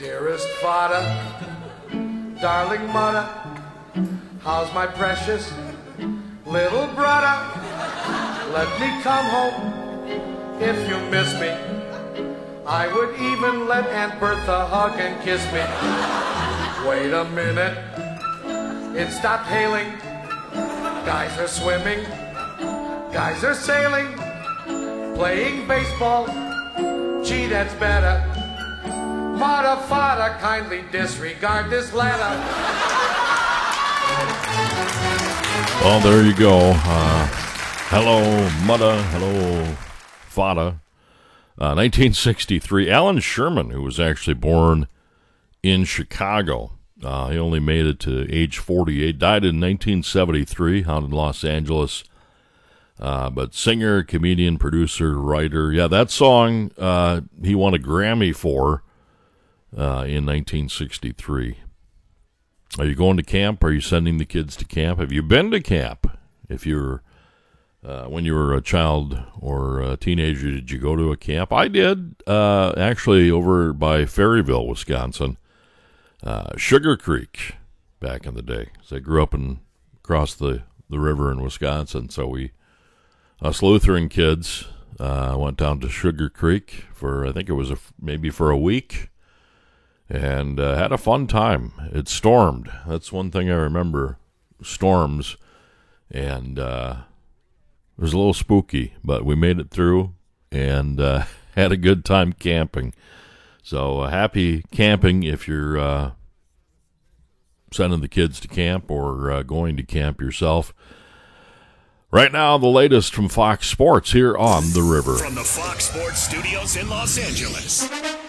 Dearest father, darling mother, how's my precious little brother? Let me come home if you miss me. I would even let Aunt Bertha hug and kiss me. Wait a minute, it stopped hailing. Guys are swimming, guys are sailing, playing baseball. Gee, that's better. Mother, father, kindly disregard this letter. Well, there you go. Hello, mother. Hello, father. 1963. Alan Sherman, who was actually born in Chicago. He only made it to age 48. Died in 1973 out in Los Angeles. But singer, comedian, producer, writer. Yeah, that song he won a Grammy for in 1963. Are you going to camp? Are you sending the kids to camp? Have you been to camp? If you're when you were a child or a teenager, did you go to a camp? I did, actually, over by Ferryville, Wisconsin. Sugar Creek, back in the day. So I grew up across the river in Wisconsin, so us Lutheran kids went down to Sugar Creek for, I think it was maybe for a week, and had a fun time. It stormed. That's one thing I remember, storms, and it was a little spooky, but we made it through and had a good time camping. So happy camping if you're sending the kids to camp or going to camp yourself. Right now, the latest from Fox Sports here on The River. From the Fox Sports Studios in Los Angeles,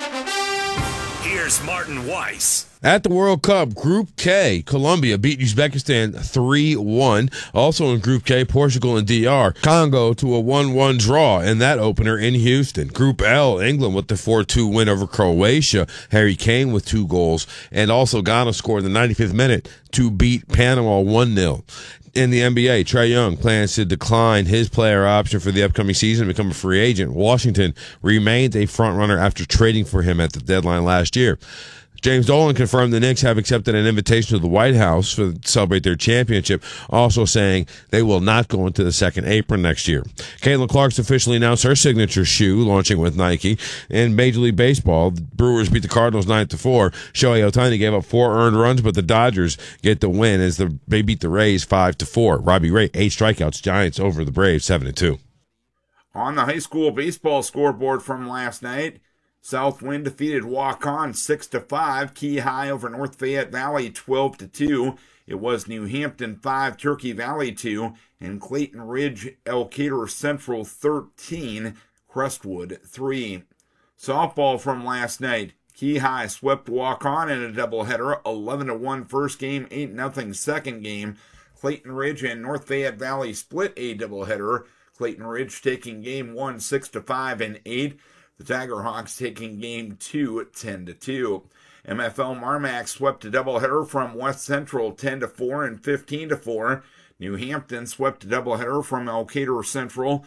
here's Martin Weiss. At the World Cup, Group K, Colombia beat Uzbekistan 3-1. Also in Group K, Portugal and DR Congo to a 1-1 draw in that opener in Houston. Group L, England with the 4-2 win over Croatia. Harry Kane with 2 goals. And also Ghana scored in the 95th minute to beat Panama 1-0. In the NBA, Trae Young plans to decline his player option for the upcoming season and become a free agent. Washington remains a frontrunner after trading for him at the deadline last year. James Dolan confirmed the Knicks have accepted an invitation to the White House to celebrate their championship, also saying they will not go into the second apron next year. Caitlin Clark's officially announced her signature shoe, launching with Nike. In Major League Baseball, the Brewers beat the Cardinals 9-4. Shohei Ohtani gave up 4 earned runs, but the Dodgers get the win as they beat the Rays 5-4. Robbie Ray, 8 strikeouts, Giants over the Braves 7-2. On the high school baseball scoreboard from last night, Southwind defeated Waukon 6-5. Key High over North Fayette Valley 12-2. It was New Hampton 5, Turkey Valley 2, and Clayton Ridge Elkader Central 13, Crestwood 3. Softball from last night. Key High swept Waukon in a doubleheader, 11-1 first game, 8-0 second game. Clayton Ridge and North Fayette Valley split a doubleheader. Clayton Ridge taking game 1 6-5 and 8. The Tiger Hawks taking game 2 10-2. MFL Marmac swept a doubleheader from West Central 10-4 and 15-4. New Hampton swept a doubleheader from Elkader Central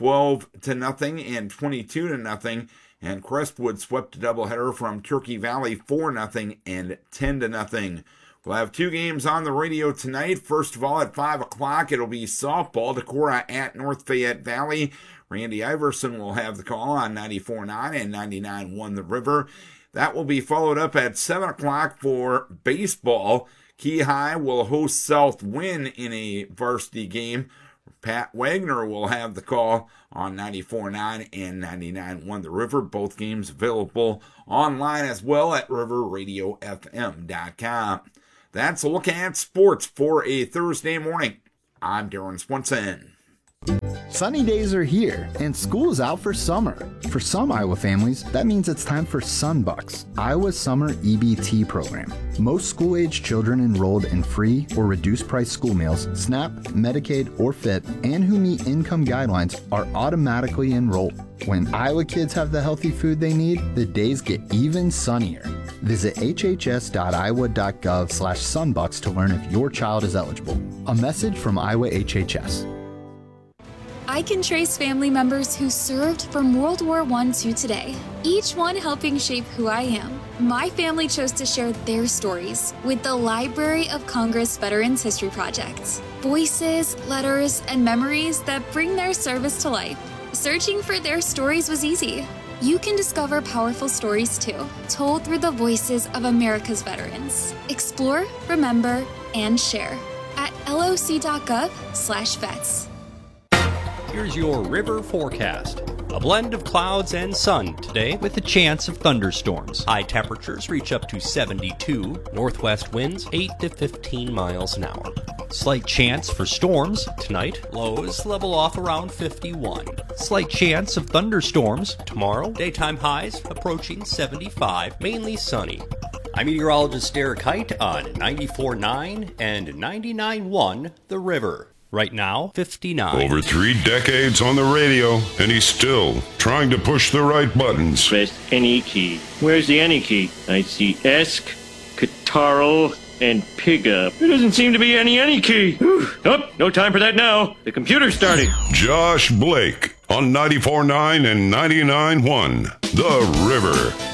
12-0 and 22-0. And Crestwood swept a doubleheader from Turkey Valley 4-0 and 10-0. We'll have 2 games on the radio tonight. First of all, at 5 o'clock, it'll be softball. Decorah at North Fayette Valley. Randy Iverson will have the call on 94.9 and 99.1 The River. That will be followed up at 7 o'clock for baseball. Key High will host Southwind in a varsity game. Pat Wagner will have the call on 94.9 and 99.1 The River. Both games available online as well at riverradiofm.com. That's a look at sports for a Thursday morning. I'm Darren Swenson. Sunny days are here, and school is out for summer. For some Iowa families, that means it's time for Sunbucks, Iowa's summer EBT program. Most school-age children enrolled in free or reduced-price school meals, SNAP, Medicaid, or FIT, and who meet income guidelines are automatically enrolled. When Iowa kids have the healthy food they need, the days get even sunnier. Visit hhs.iowa.gov/sunbucks to learn if your child is eligible. A message from Iowa HHS. I can trace family members who served from World War I to today, each one helping shape who I am. My family chose to share their stories with the Library of Congress Veterans History Project. Voices, letters, and memories that bring their service to life. Searching for their stories was easy. You can discover powerful stories too, told through the voices of America's veterans. Explore, remember, and share at loc.gov/vets. Here's your river forecast. A blend of clouds and sun today with a chance of thunderstorms. High temperatures reach up to 72. Northwest winds 8 to 15 miles an hour. Slight chance for storms tonight. Lows level off around 51. Slight chance of thunderstorms tomorrow. Daytime highs approaching 75. Mainly sunny. I'm meteorologist Derek Height on 94.9 and 99.1 The River. Right now, 59. Over 3 decades on the radio, and he's still trying to push the right buttons. Press any key. Where's the any key? I see Esk, Kataro, and Pickup. There doesn't seem to be any key. Oh, no time for that now. The computer's starting. Josh Blake on 94.9 and 99.1 The River.